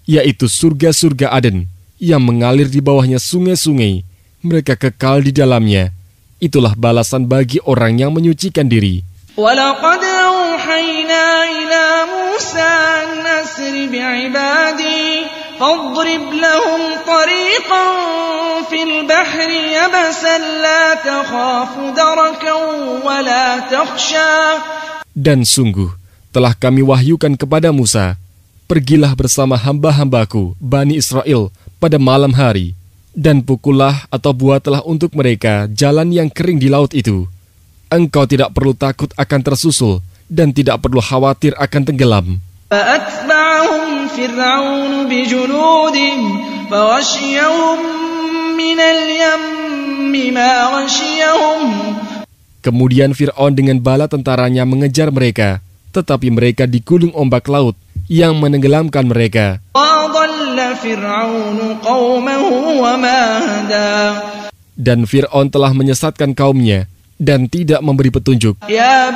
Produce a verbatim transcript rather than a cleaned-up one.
yaitu surga-surga Aden yang mengalir di bawahnya sungai-sungai. Mereka kekal di dalamnya. Itulah balasan bagi orang yang menyucikan diri. وَلَقَدْ أَوْحَيْنَا إِلَى مُوسَىٰ أَنْ أَسْرِ بِعِبَادِي فَاضْرِبْ لَهُمْ طَرِيقًا فِي الْبَحْرِ يَبَسًا لَا تَخَافُ دَرَكًا وَلَا تَخْشَىٰ. Dan sungguh telah kami wahyukan kepada Musa, pergilah bersama hamba-hambaku Bani Israel pada malam hari, dan pukullah atau buatlah untuk mereka jalan yang kering di laut itu. Engkau tidak perlu takut akan tersusul dan tidak perlu khawatir akan tenggelam. فَأَتْبَعَهُمْ فِرْعَوْنُ بِجُنُودِهِ فَغَشِيَهُمْ مِنَ الْيَمِّ مَا غَشِيَهُمْ. Kemudian Fir'aun dengan bala tentaranya mengejar mereka, tetapi mereka digulung ombak laut yang menenggelamkan mereka. وَأَضَلَّ فِرْعَوْنُ قَوْمَهُ وَمَا هَدَىٰ. Dan Fir'aun telah menyesatkan kaumnya dan tidak memberi petunjuk. Ya